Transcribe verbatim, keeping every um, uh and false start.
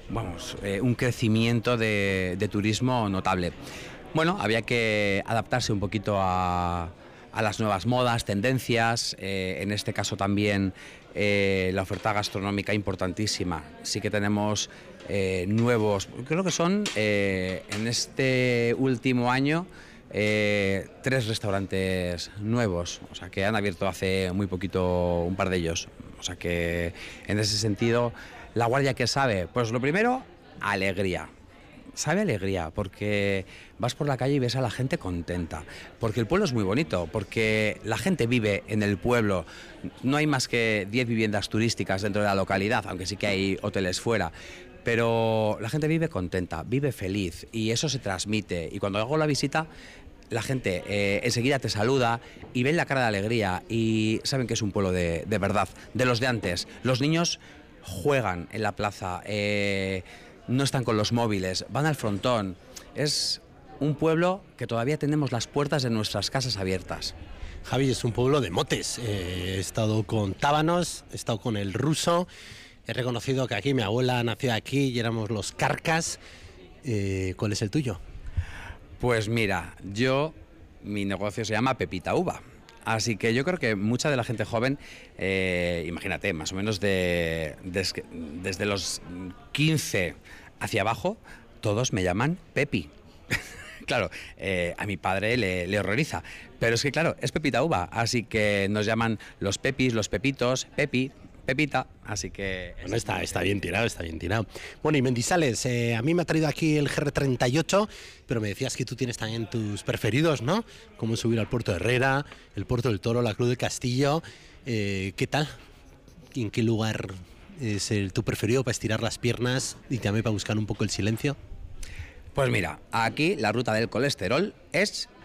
vamos, eh, un crecimiento de, de turismo notable. Bueno, había que adaptarse un poquito a, a las nuevas modas, tendencias, eh, en este caso también eh, la oferta gastronómica importantísima. Sí que tenemos eh, nuevos, creo que son eh, en este último año eh, tres restaurantes nuevos, o sea que han abierto hace muy poquito un par de ellos. O sea que en ese sentido, ¿la Guardia qué sabe? Pues lo primero, alegría. Sabe alegría, porque vas por la calle y ves a la gente contenta, porque el pueblo es muy bonito, porque la gente vive en el pueblo, no hay más que diez viviendas turísticas dentro de la localidad, aunque sí que hay hoteles fuera, pero la gente vive contenta, vive feliz y eso se transmite, y cuando hago la visita la gente eh, enseguida te saluda y ven la cara de alegría y saben que es un pueblo de, de verdad, de los de antes. Los niños juegan en la plaza, eh, no están con los móviles, van al frontón. Es un pueblo que todavía tenemos las puertas de nuestras casas abiertas. Javi, es un pueblo de motes. Eh, he estado con Tábanos, he estado con el Ruso, he reconocido que aquí mi abuela nació aquí y éramos los Carcas. Eh, ¿Cuál es el tuyo? Pues mira, yo, mi negocio se llama Pepita Uva. Así que yo creo que mucha de la gente joven, eh, imagínate, más o menos de, des, desde los quince hacia abajo, todos me llaman Pepi. Claro, eh, a mi padre le, le horroriza, pero es que claro, es Pepita Uva, así que nos llaman los Pepis, los Pepitos, Pepi, Pepita, así que... Bueno, está, está bien tirado, está bien tirado. Bueno, y Mendizales, eh, a mí me ha traído aquí el G R treinta y ocho, pero me decías que tú tienes también tus preferidos, ¿no? Como subir al Puerto de Herrera, el Puerto del Toro, la Cruz del Castillo. Eh, ¿Qué tal? ¿En qué lugar es el, tu preferido para estirar las piernas y también para buscar un poco el silencio? Pues mira, aquí la ruta del colesterol es